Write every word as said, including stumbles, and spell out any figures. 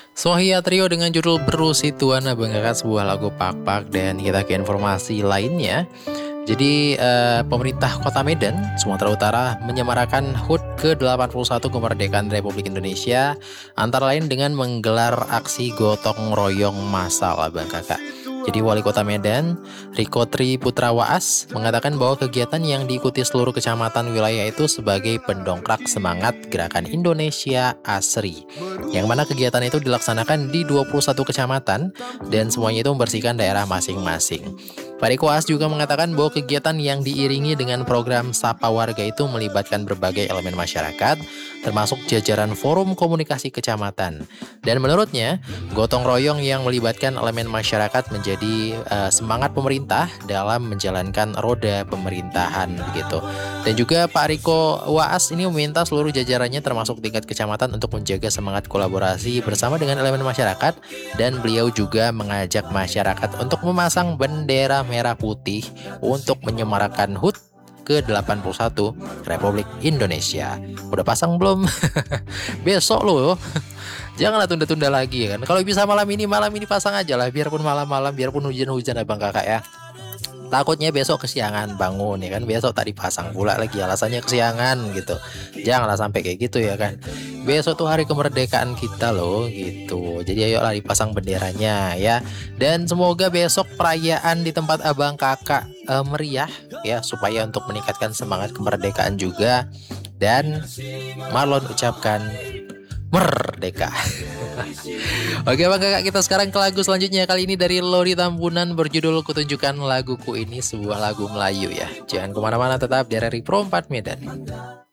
Sohia Trio dengan judul Berusi Tuan mengangkat sebuah lagu Pak-Pak. Dan kita ke informasi lainnya. Jadi eh, pemerintah Kota Medan, Sumatera Utara menyemarakan H U T ke delapan puluh satu kemerdekaan Republik Indonesia antara lain dengan menggelar aksi gotong royong massal Abang Kakak. Jadi Wali Kota Medan, Riko Tri Putra Waas, mengatakan bahwa kegiatan yang diikuti seluruh kecamatan wilayah itu sebagai pendongkrak semangat Gerakan Indonesia Asri. Yang mana kegiatan itu dilaksanakan di dua puluh satu kecamatan dan semuanya itu membersihkan daerah masing-masing. Pak Riko Waas juga mengatakan bahwa kegiatan yang diiringi dengan program Sapa Warga itu melibatkan berbagai elemen masyarakat, termasuk jajaran forum komunikasi kecamatan. Dan menurutnya, gotong royong yang melibatkan elemen masyarakat menjadi uh, semangat pemerintah dalam menjalankan roda pemerintahan begitu. Dan juga Pak Riko Waas ini meminta seluruh jajarannya termasuk tingkat kecamatan untuk menjaga semangat kolaborasi bersama dengan elemen masyarakat, dan beliau juga mengajak masyarakat untuk memasang bendera merah putih untuk menyemarakan H U T ke delapan puluh satu Republik Indonesia. Udah pasang belum? Besok loh. Janganlah tunda-tunda lagi ya kan. Kalau bisa malam ini, malam ini pasang aja lah. Biarpun malam-malam, biarpun hujan-hujan Abang Kakak ya. Takutnya besok kesiangan bangun ya kan. Besok tak dipasang pula lagi, alasannya kesiangan gitu. Janganlah sampai kayak gitu ya kan. Besok tuh hari kemerdekaan kita loh gitu. Jadi ayolah dipasang benderanya ya. Dan semoga besok perayaan di tempat Abang Kakak eh, meriah ya, supaya untuk meningkatkan semangat kemerdekaan juga. Dan Marlon ucapkan merdeka. Oke Bang Kakak, kita sekarang ke lagu selanjutnya. Kali ini dari Lodi Tambunan berjudul Kutunjukkan Laguku Ini, sebuah lagu Melayu ya. Jangan kemana-mana, tetap di R R I Pro empat Medan.